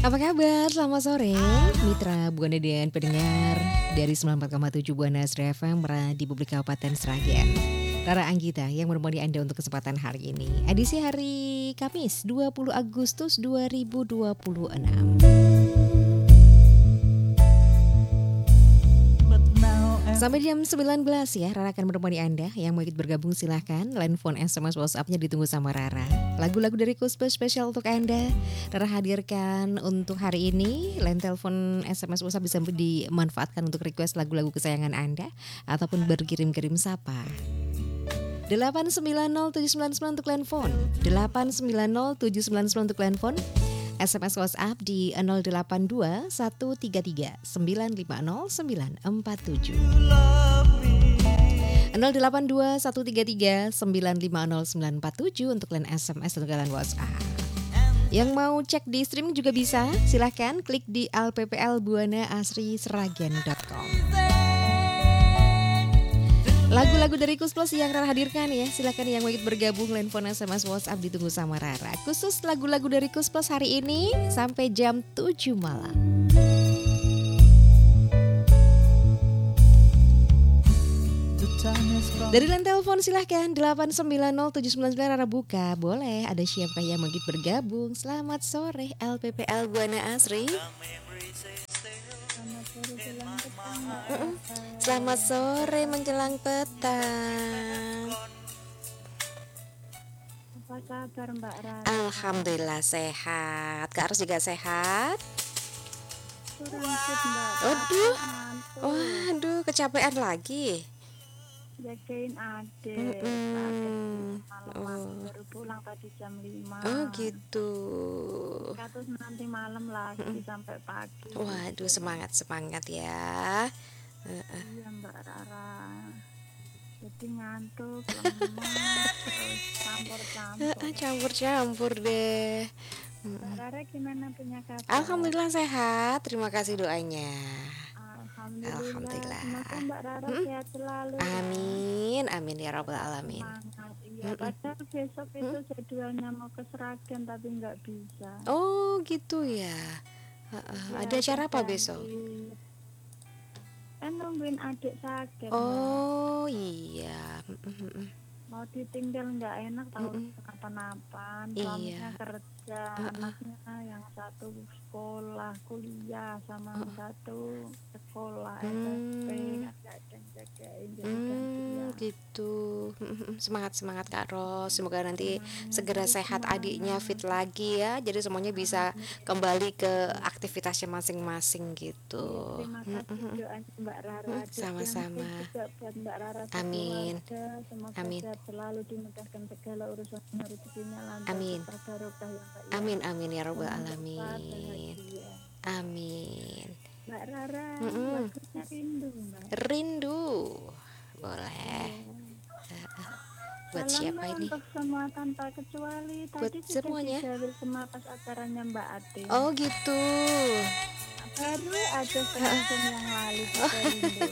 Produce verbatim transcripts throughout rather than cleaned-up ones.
Apa kabar? Selamat sore, mitra Buana dan pendengar dari sembilan puluh empat koma tujuh Buana Asri F M di Publik Kabupaten Sragen. Rara Anggita yang menemani Anda untuk kesempatan hari ini. Edisi hari Kamis dua puluh Agustus dua ribu dua puluh enam. Sampai jam sembilan belas ya, Rara akan menemani Anda. Yang mau ikut bergabung silahkan, line phone, S M S, WhatsApp-nya ditunggu sama Rara. Lagu-lagu dari Kusbel spesial untuk Anda Rara hadirkan untuk hari ini. Line telepon, S M S, WhatsApp bisa dimanfaatkan untuk request lagu-lagu kesayangan Anda ataupun berkirim-kirim sapa. delapan sembilan nol tujuh sembilan sembilan untuk line phone, delapan sembilan nol tujuh sembilan sembilan untuk line phone. S M S WhatsApp di nol delapan dua satu tiga tiga sembilan lima nol sembilan empat tujuh. nol delapan dua satu tiga tiga sembilan lima nol sembilan empat tujuh untuk line S M S dan line WhatsApp. Yang mau cek di streaming juga bisa, silahkan klik di l p p l buana asri sragen dot com. Lagu-lagu dari Kus Plus yang Rara hadirkan ya. Silakan yang mau ikut bergabung, line phone, S M S, WhatsApp ditunggu sama Rara. Khusus lagu-lagu dari Kus Plus hari ini sampai jam tujuh malam. Dari line telepon silahkan delapan sembilan nol tujuh sembilan sembilan Rara buka. Boleh, ada siapa yang mau ikut bergabung? Selamat sore L P P L Buana Asri. Mm-mm. Selamat sore menjelang petang. Apa kabar Mbak Rara? Alhamdulillah sehat. Kak Ros juga sehat? Kurang fit Mbak. Waduh, Ngantuk. waduh kecapean lagi. Jagain adik. Mm-mm. Malam Oh. baru pulang tadi jam lima. Oh gitu. Terus nanti malam lagi Mm-mm. sampai pagi. Waduh semangat semangat ya. Iya Mbak Rara. Jadi ngantuk, lemas, terus campur-campur. Campur-campur deh. Mbak Rara gimana punya kabar? Alhamdulillah sehat. Terima kasih doanya. Alhamdulillah. Alhamdulillah. Semoga Mbak Rara Mm-mm. sehat selalu. Amin, amin ya rabbal alamin. Semangat. Iya, Mm-mm. padahal besok itu jadwalnya mau ke Sragen tapi nggak bisa. Oh gitu ya. Uh-uh. Ya, Ada acara apa terganti. besok? Kan nungguin adik sakit. Mbak. Oh iya. Mm-mm. Mau ditinggal nggak enak tahu Mm-mm. kenapa-napa. Iya. Suaminya kerja, Uh-uh. anaknya yang satu sekolah kuliah sama Uh-uh. satu sekolah Hmm. S M P kan nggak ada yang jagain jadi Hmm, gantian. gitu. Mm-mm. Semangat semangat Kak Ros. Semoga nanti Semangat, segera terus sehat adiknya, fit semangat. lagi ya. Jadi semuanya bisa kembali ke aktivitasnya masing-masing gitu. Terima kasih Mm-mm. doanya Mbak Rara. Mm, Adik sama-sama. yang juga buat Mbak Rara Amin. sekeluarga. Semoga Amin. sehat selalu, dimudahkan segala urusannya, rezekinya lancar, Amin. kita barokah ya Mbak ya. Amin amin ya rabbal Jangan lupa alamin. bahagia. Amin. Mbak Rara, Mm-mm. lagunya rindu Mbak. Rindu. Boleh. Iya. Buat Salam siapa ini? untuk semua tanpa kecuali. Buat Tadi sudah semuanya. dijawil semua pas acaranya Mbak Ade. Oh gitu. Baru aja setengah jam yang lalu kita rindu.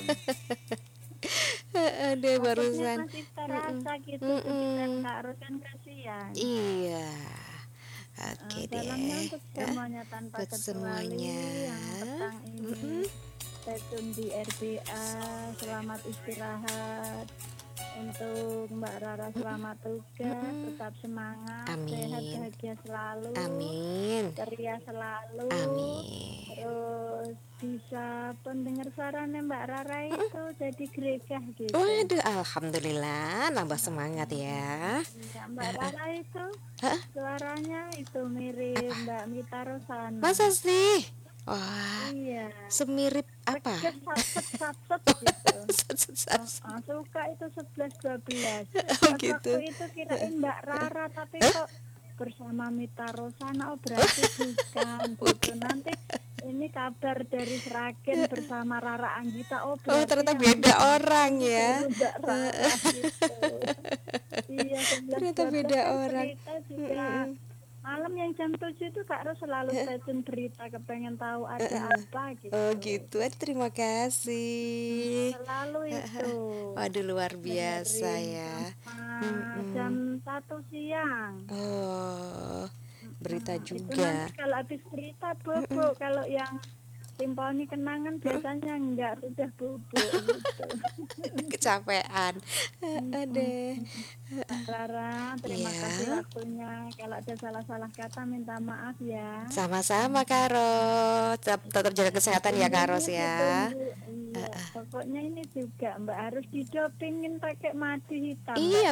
Ada Maksudnya barusan. masih terasa gitu Mm-mm. kepikiran Kak Ros kan kasihan. Iya. Oke Eh, Salamnya deh. untuk Ya, semuanya tanpa buat kecuali semuanya. yang petang ini Mm-mm. stay tune di R B A. Selamat istirahat. Untuk Mbak Rara selamat tugas, Mm-mm. tetap semangat, Amin. sehat bahagia selalu, Amin. ceria selalu. Amin. Terus bisa pendengar suaranya Mbak Rara itu jadi geregah gitu. Waduh, alhamdulillah nambah semangat ya. Ya, Mbak Rara itu Hah? suaranya itu mirip Mbak Mita Rosana. Masa sih? Wah, Iya. semirip apa? Tegas sapset sapset gitu. Sat, sat, sat. Oh, oh, suka itu sebelas dua belas. Oh Pas gitu. waktu itu kirain Mbak Rara tapi kok bersama Mita Rosana, oh berarti bukan gitu. Nanti ini kabar dari Sragen bersama Rara Anggita, oh Oh berarti ternyata yang beda ini orang ya. baru Mbak Rara gitu. Iya, sebelas Ternyata dua belas beda kan orang. berita juga. Mm-mm. Malam yang jam tujuh itu Kak Ros selalu stay tune berita, kepengen tahu ada apa gitu. Oh gitu. Aduh, terima kasih. Selalu itu. Waduh luar biasa Dengerin ya. sama Mm-mm. jam satu siang. Oh berita Nah, itu juga. nanti kalau habis berita bubuk, kalau yang simponi kenangan biasanya enggak, sudah bubuk gitu. Kecapean. Mm-mm. Ada. Mbak Rara, terima kasih Ya, waktunya. Kalau ada salah-salah kata minta maaf ya. sama-sama Karo. Tetap, tetap jaga kesehatan ya Karos Ditunggu, ya. ditunggu. Iya, pokoknya ini juga Mbak harus didopingin pakai madu hitam, Mbak. Iya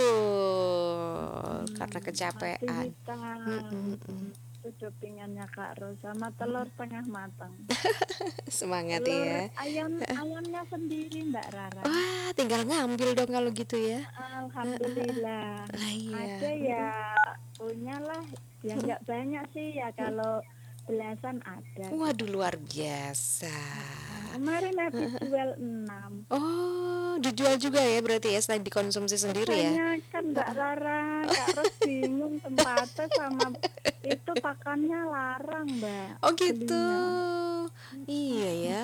betul, karena Hmm, madu kecapean. hitam. Mm-mm-mm. Hmm, itu dopingannya Kak Ros sama telur setengah matang. Semangat Telur ya. ayam ayamnya sendiri Mbak Rara. Wah, tinggal ngambil dong kalau gitu ya. Alhamdulillah. Lah Ada iya. ya punya lah, ya nggak banyak sih ya, kalau belasan ada Waduh, gitu. luar biasa. Nah, kemarin habis jual enam. Oh, dijual juga ya berarti ya selain dikonsumsi sendiri ya. Kebanyakan Mbak Rara, Kak Ros bingung tempatnya sama itu pakannya larang Mbak Oh gitu. belinya. Iya ya.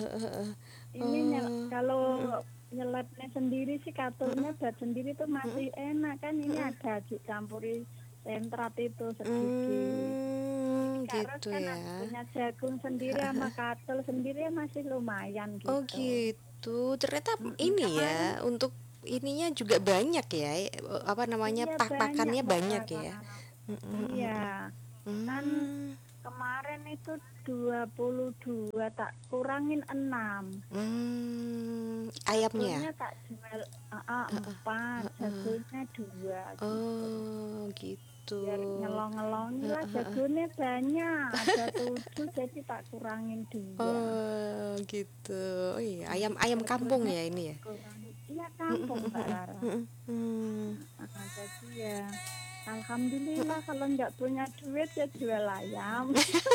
Ini nyel- Oh. kalau nyelepnya sendiri sih, katulnya buat sendiri tuh masih enak kan, ini ada dicampuri sentrat itu sedikit. Hmm, Kak Ros gitu kan ya. punya jagung sendiri sama katul sendiri masih lumayan gitu. Oh gitu. Ternyata Mm-mm, ini kemarin ya untuk ininya juga banyak ya. Apa namanya? iya pak banyak pakannya Mbak banyak Rara. ya. Mm-mm. Iya, kan Hmm. kemarin itu dua puluh dua tak kurangin enam. Hmm. Ayamnya. Jagungnya tak jual uh, uh, empat, jagungnya dua gitu. Oh gitu. Biar nyelong-ngelongi lah, jagungnya banyak, ada tujuh jadi tak kurangin dua. Oh gitu. Oh iya, ayam ayam kampung ya ini ya. Kurangin. Iya kampung Mbak Rara. Hmm. Nah, jadi ya alhamdulillah, kalau nggak punya duit ya jual ayam.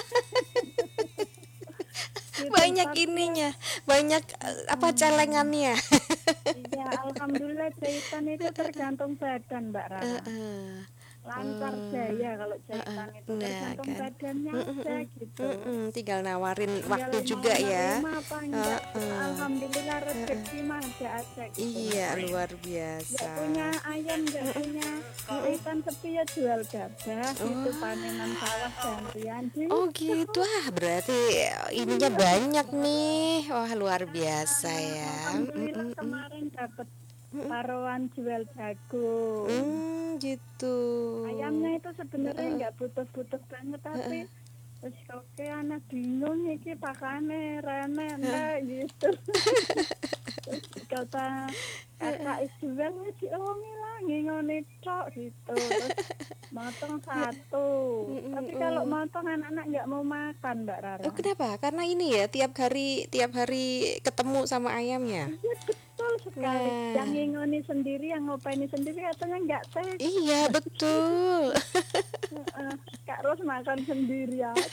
Di Banyak tempatnya, ininya, banyak eh, apa celengannya. iya alhamdulillah jahitan itu tergantung badan Mbak Rara. Heeh. Lancar Oh, jaya kalau jahitan itu, nah tergantung kan. badannya aja gitu. Mm-mm, tinggal nawarin Tinggal waktu mau juga ya. nerima apa enggak. Heeh. Alhamdulillah rezeki mah ada aja gitu Mbak. Iya, luar Nggak biasa. punya ayam, nggak punya jahitan sepi ya jual gabah gitu, panenan sawah gantian gitu. Oh gitu, ah berarti ininya banyak nih. Wah luar biasa ya. Alhamdulillah kemarin dapat taruhan jual jagung. Hmm, gitu. Ayamnya itu sebenarnya nggak butuh-butuh banget, tapi terus oke anak bingung iki pakane rene enggak gitu. Terus kata kakak Isjual diomongi lagi ngene tok gitu. Terus motong satu. Tapi kalau motong anak-anak nggak mau makan Mbak Rara. Oh kenapa? Karena ini ya tiap hari tiap hari ketemu sama ayamnya. Iya betul sekali. Nah. Yang ngingoni sendiri, yang ngopeni sendiri katanya nggak tega. Iya betul. Heeh, Kak Ros makan sendiri aja.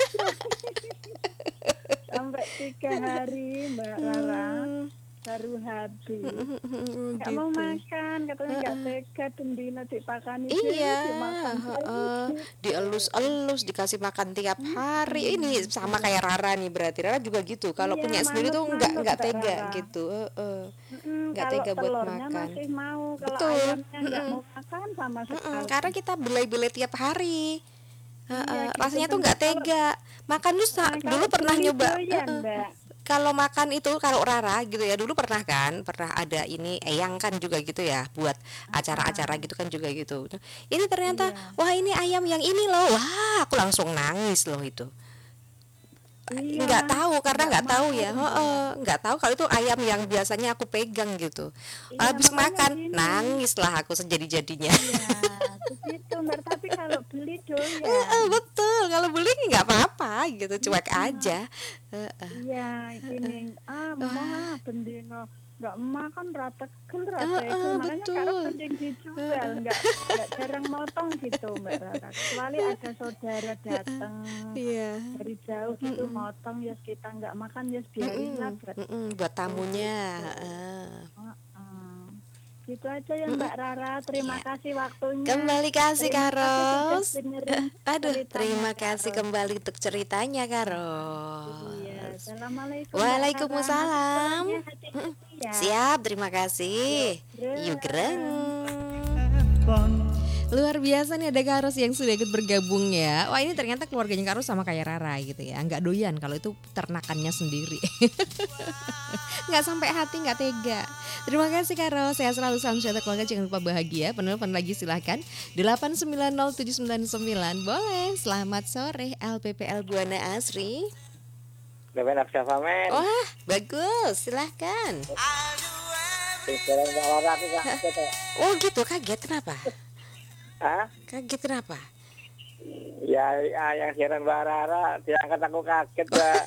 Sampai tiga hari Mbak Rara baru habis. Nggak mau Gitu. makan, katanya nggak tega, dendina dipakani Iya, dimakan heeh. Dielus-elus, dikasih makan tiap hari. Ini sama kayak Rara nih berarti. Rara juga gitu. Kalau Iya, punya sendiri tuh nggak manut-manut nggak Mbak tega Rara. gitu. Heeh. Mm-mm, Nggak kalau tega buat telurnya makan. masih mau, kalau Betul. ayamnya nggak mau makan sama Mm-mm, sekali. karena kita belai-belai tiap hari. Heeh, Iya, gitu rasanya tuh bener. nggak tega. Makan dulu sa- Nah, dulu kalau pernah beli nyoba. doyan, heeh. Mbak. Kalau makan itu kalau Rara gitu ya dulu pernah kan pernah ada ini Eyang kan juga gitu ya buat acara-acara gitu kan juga gitu. Ini ternyata Iya. wah ini ayam yang ini loh. Wah, aku langsung nangis loh itu. Iya, Nggak tahu karena nggak nggak tahu mau, ya. Heeh, nggak tahu kalau itu ayam yang biasanya aku pegang gitu. Iya, Habis makanya makan gini. nangis lah aku sejadi-jadinya. Iya, begitu Mbak. Tapi kalau beli doyan. Heeh, betul. Kalau beli nggak apa-apa gitu, cuek aja. Heeh. Iya, gini. Ah, mah bendino nggak makan rata tegel rata Heeh, itu. Makanya betul. kalau penting dijual, nggak nggak jarang motong gitu Mbak Rara. Kecuali ada saudara datang Iya. dari jauh gitu motong, ya kita nggak makan ya biarin lah buat Mm-mm, buat tamunya. heeh. Heeh. Gitu aja ya Mbak Rara. Terima kasih waktunya. Kembali kasih Terima kasih sudah Karos. dengerin Aduh, ceritanya, terima Kak kasih Ros. kembali untuk ceritanya Iya. Karos. Assalamualaikum Mbak Rara. Waalaikumsalam. Masih hati-hati ya. Siap, terima kasih. Yuk, Yuk, greng. greng. Luar biasa nih ada Kak Ros yang sudah ikut bergabung ya. Wah ini ternyata keluarganya Kak Ros sama kayak Rara gitu ya. Nggak doyan kalau itu ternakannya sendiri. Nggak sampai hati, nggak tega. Terima kasih Kak Ros. Saya selalu salam sejahtera keluarga. Jangan lupa bahagia. Penelpon lagi silahkan delapan sembilan nol tujuh sembilan sembilan. Boleh. Selamat sore L P P L Buana Asri. Demen Aksa Famen. Wah bagus. Silahkan. Sekarang Mbak Lara aku kaget ya. Oh gitu, kaget kenapa? Hah? Kaget kenapa? Ya, ya yang siaran Mbak Rara diangkat aku kaget Mbak.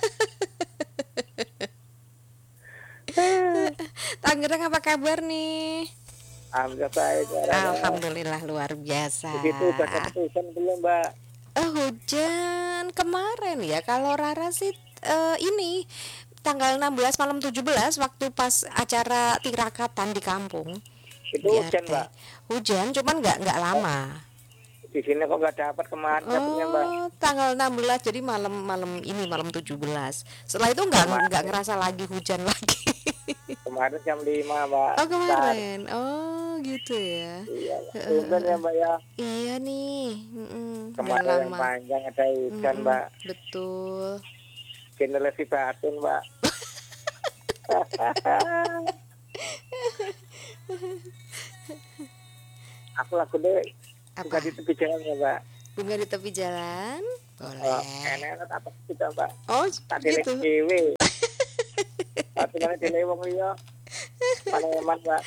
Tangerang apa kabar nih? Alhamdulillah baik Mbak Rara. Alhamdulillah luar biasa. Begitu udah keputusan belum Mbak? Eh, hujan kemarin ya. Kalau Rara sih eh, ini tanggal enam belas malam tujuh belas waktu pas acara tirakatan di kampung. Itu Di hujan R T. Mbak. Hujan cuman nggak nggak lama. Di sini kok nggak dapat kemarin dapetnya Mbak. Oh, tanggal enam belas jadi malam malam ini malam tujuh belas. Setelah itu nggak Kemarin. nggak ngerasa lagi hujan lagi. Kemarin jam lima Mbak. Oh kemarin. Oh gitu ya. Iya, hujan ya Mbak ya. Iya nih. Mm-mm, udah Kemarin yang lama. panjang ada hujan Mm-mm, Mbak. betul. Generasi batin Mbak. Aku lagu deh Apa? buka di tepi jalan ya Mbak. Bunga di tepi jalan. Oh, Boleh. enak apa kita Mbak? Oh Tak dilek gitu. dewe. Tapi mana dilek wong liya. Mana eman Mbak.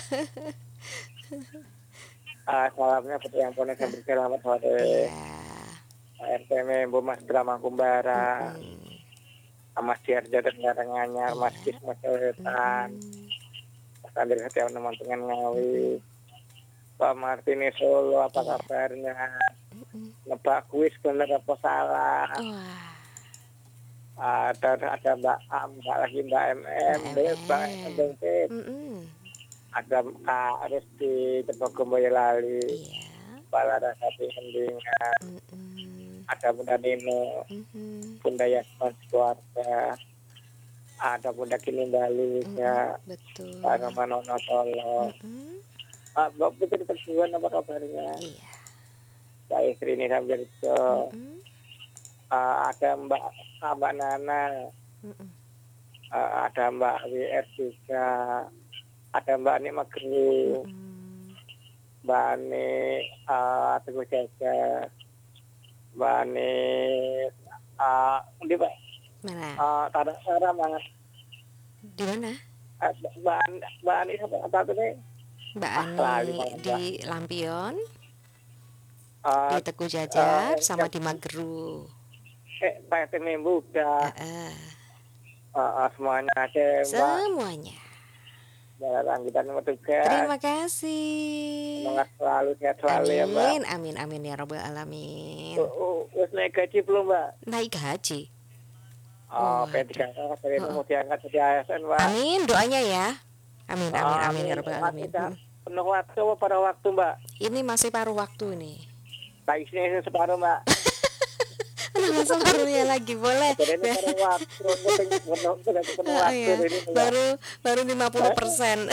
Ah, salamnya buat yang punya sambil selamat sore. Iya. R T M Bu Mas Drama Kumbara. Hmm. Mas Diarjo dan Garanganyar, Mas Kis Mas Wetan. Mas Andri Setiawan teman dengan Ngawi. Pak Martini Solo, apa kabarnya? Nebak kuis bener apa salah? Wah. Ada ada Mbak Am, Mbak lagi Mbak M M, Mbak Mbak M M. M M, Mm-mm. ada Kak Resti Tepok Boyolali, Iya. Pak Larasati Hendingan, Mm-mm. ada Bunda Nino, Mm-mm. Bunda Yasman keluarga, ada Bunda Kini Bali, ya, Betul. Pak Romanono Solo, Mm-mm. Pak Mbak Putri Perjuangan apa kabarnya? Iya. Pak Istri ini sambil uh, Mm-mm. ada Mbak Mbak Nana, Mm-mm. uh, ada Mbak W R juga, ada Mbak Ani Magru, Mm-mm. Mbak Ani uh, Teguh Jaga, Mbak Ani uh, di Pak Mana? uh, Tara Tara Mas, Di mana? uh, Mbak Ani Mbak Ani apa apa tuh nih? Mbak Ah, lali Ani malah, di Lampion, Uh, di Teguh Jajar, eh, sama eh, di Mageru. eh Pak T M udah Heeh. uh, uh, semuanya ada Mbak Semuanya. Mbak Ranggitan Metugas. Terima kasih. Semangat selalu, sehat selalu ya Mbak. Amin, amin, amin ya robbal alamin. Uh, uh, Wes naik gaji belum Mbak? Naik gaji. Oh, Oh, P tiga K dari itu mau diangkat jadi A S N Mbak. Amin, doanya ya. Amin, amin, amin ya robbal Amin. alamin. Udah penuh waktu apa pada waktu Mbak? Ini masih paruh waktu nih. Tak isinya separuh Mbak. Nah, separuhnya lagi boleh. Jadi ini penuh waktu, penuh penuh penuh penuh Oh, waktu iya. ini Mbak. Baru baru lima puluh persen.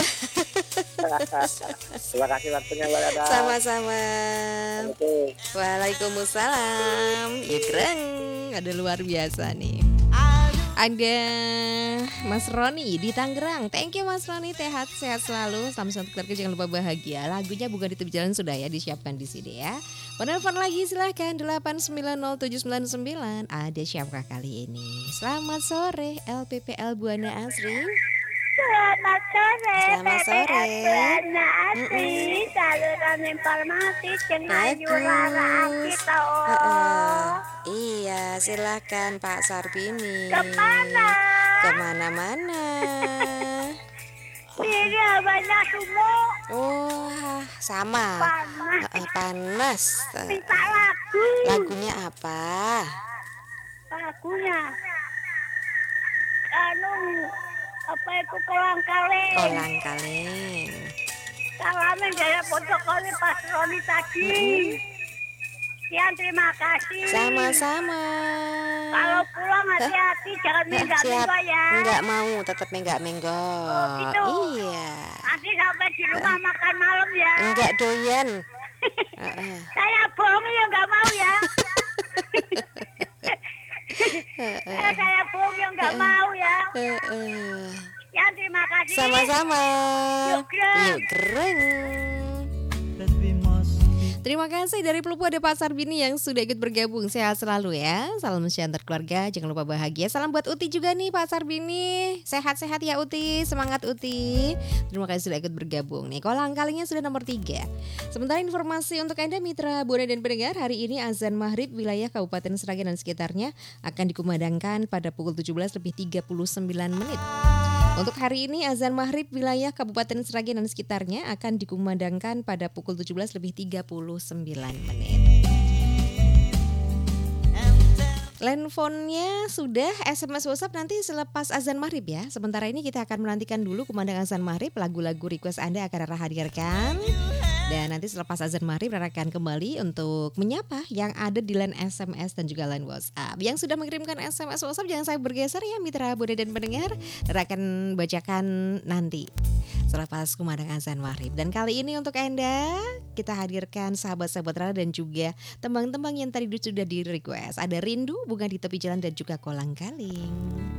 Terima kasih waktunya Mbak Dada. Sama-sama. Oke. Waalaikumsalam. Ya greng, ada luar biasa nih. Ada Mas Roni di Tangerang. Thank you Mas Roni, sehat sehat selalu. Sampai untuk keluarga jangan lupa bahagia. Lagunya Bukan di Tepi Jalan sudah ya disiapkan di sini ya. Penelpon lagi silahkan delapan sembilan nol tujuh sembilan sembilan. Ada siapkah kali ini? Selamat sore L P P L Buana Asri. Selamat sore, Selamat sore. Buana Asri, saluran informasi dengan Ayu Rara kita. Heeh. Iya, silakan Pak Sarbini. Kemana? Kemana-mana. Ini banyak sumuk, Wah, sama. panas, Heeh, panas. minta lagu. Lagunya apa? Lagunya, anu, apa itu kolang kaling. Kolang kaling. Salamin dari pojok kali Pak Roni tadi. Sekian terima kasih. Sama-sama. Kalau pulang hati-hati, jangan Nah, siap. minggah-minggah ya. Enggak mau, tetap menggak-menggak. Oh, gitu. Iya. Nanti sampai di rumah makan malam ya. Enggak doyan. Heeh. Saya bohongi ya nggak mau ya. Eh, saya bohongi ya nggak mau ya. Heeh. Ya terima kasih. Sama-sama. Yuk, Greng. Yuk, Greng. Terima kasih dari Pelupu ada Pak Sarbini yang sudah ikut bergabung. Sehat selalu ya. Salam syantar keluarga, jangan lupa bahagia. Salam buat Uti juga nih Pak Sarbini. Sehat-sehat ya Uti, semangat Uti. Terima kasih sudah ikut bergabung nih. Kolang kalinya sudah nomor tiga. Sementara informasi untuk Anda mitra Buana dan pendengar, hari ini azan maghrib wilayah Kabupaten Sragen dan sekitarnya akan dikumandangkan pada pukul tujuh belas lebih tiga puluh sembilan menit. Untuk hari ini azan maghrib wilayah Kabupaten Sragen dan sekitarnya akan dikumandangkan pada pukul tujuh belas lebih tiga puluh sembilan menit. Landphone-nya sudah, S M S WhatsApp nanti selepas azan maghrib ya. Sementara ini kita akan menantikan dulu kumandang azan maghrib. Lagu-lagu request Anda akan Rara hadirkan. Dan nanti selepas azan maghrib Rara akan kembali untuk menyapa yang ada di line S M S dan juga line WhatsApp. Yang sudah mengirimkan S M S WhatsApp jangan saya bergeser ya mitra Buana dan pendengar. Rara akan bacakan nanti selepas kumandang azan maghrib. Dan kali ini untuk Anda kita hadirkan sahabat-sahabat Rara dan juga tembang-tembang yang tadi sudah di request. Ada Rindu, Bunga di Tepi Jalan dan juga Kolang Kaling.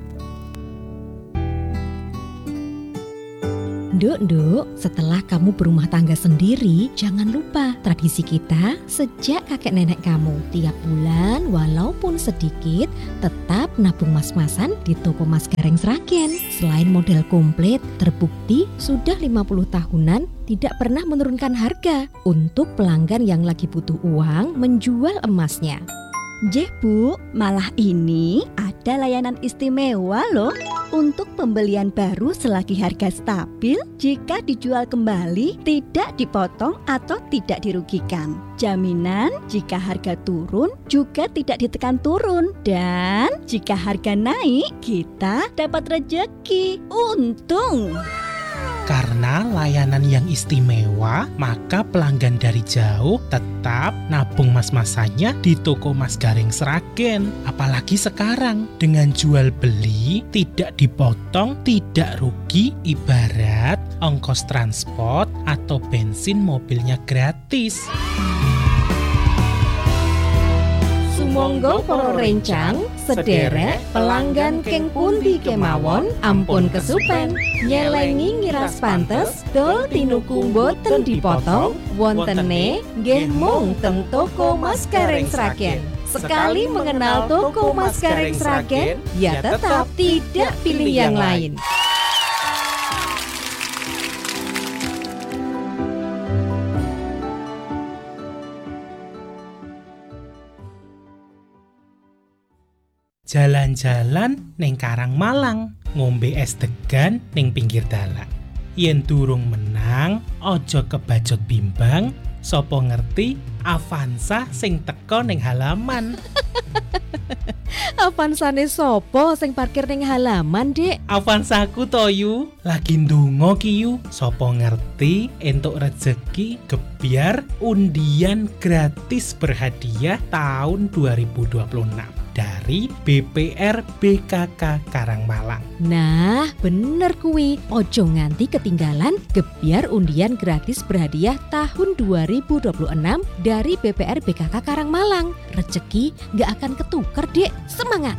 Nduk, nduk, setelah kamu berumah tangga sendiri, jangan lupa tradisi kita sejak kakek nenek kamu. Tiap bulan, walaupun sedikit, tetap nabung mas-masan di toko Mas Gareng Sragen. Selain model komplit, terbukti sudah lima puluh tahunan tidak pernah menurunkan harga untuk pelanggan yang lagi butuh uang menjual emasnya. Jeh Bu, malah ini ada layanan istimewa loh untuk pembelian baru selagi harga stabil. Jika dijual kembali tidak dipotong atau tidak dirugikan. Jaminan jika harga turun juga tidak ditekan turun. Dan jika harga naik kita dapat rejeki. Untung! Karena layanan yang istimewa, maka pelanggan dari jauh tetap nabung mas-masannya di toko Mas Gareng Sragen. Apalagi sekarang, dengan jual beli tidak dipotong, tidak rugi, ibarat ongkos transport atau bensin mobilnya gratis. Sumangga para rencang, sederek pelanggan keng pundi kemawon, ampun kesupen. Nyelengi ngiras pantes, dol tinuku boten dipotong, wontene nggih mung teng toko Mas Gareng Sragen. Sekali mengenal toko Mas Gareng Sragen, ya tetap tidak pilih yang lain. Jalan-jalan ning Karang Malang, ngombe es degan ning pinggir dalan. Yen durung menang, ojo kebajot bimbang, sopo ngerti Avanza sing teko ning halaman. Avansane sopo sing parkir ning halaman, Dek? Avanzaku toyu, lagi ndonga ki yu, sopo ngerti entuk rezeki gebyar undian gratis berhadiah tahun dua ribu dua puluh enam. Dari B P R B K K Karangmalang. Nah, bener kuwi. Ojo nganti ketinggalan gebyar undian gratis berhadiah tahun dua ribu dua puluh enam dari B P R B K K Karangmalang. Rezeki nggak akan ketuker, Dek. Semangat!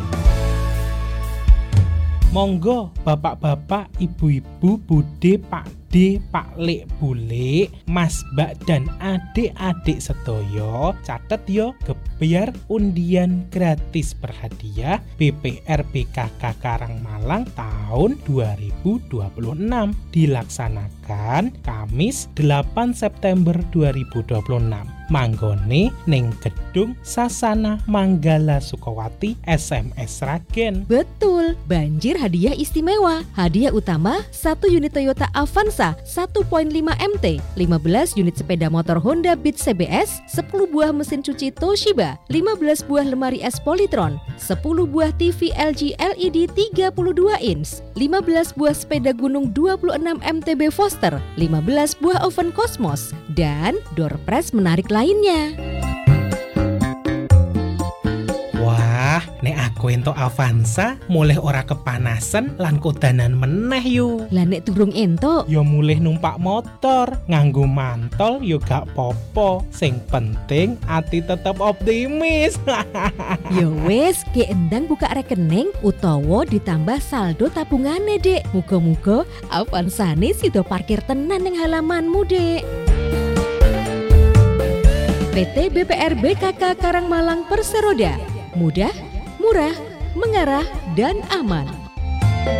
Monggo bapak-bapak, ibu-ibu, bude, pakde, paklek, bule, mas, mbak, dan adik-adik sedoyo, catet yo gebyar undian gratis berhadiah B P R B K K Karangmalang tahun dua ribu dua puluh enam dilaksanakan Kamis delapan September dua ribu dua puluh enam. Manggone ning Gedung Sasana Manggala Sukawati S M S Sragen. Betul, banjir hadiah istimewa. Hadiah utama satu unit Toyota Avanza satu koma lima M T, lima belas unit sepeda motor Honda Beat C B S, sepuluh buah mesin cuci Toshiba, lima belas buah lemari es Polytron, sepuluh buah T V L G L E D tiga puluh dua inch, lima belas buah sepeda gunung dua puluh enam M T B Foster, lima belas buah oven Cosmos, dan door prize menarik lainnya. Wah, Nek aku entuk Avanza mulih ora kepanasan lan kodanan meneh yo. Lah nek durung entuk, Yo mulih numpak motor, nganggo mantol yo gak popo. Sing penting ati tetep optimis. ya wis, ke endang buka rekening utawa ditambah saldo tabungane, Dek. Muga-muga Avanzane sido parkir tenan ning halamanmu, Dek. P T B P R B K K Karangmalang Perseroda. Mudah, murah, mengarah, dan aman.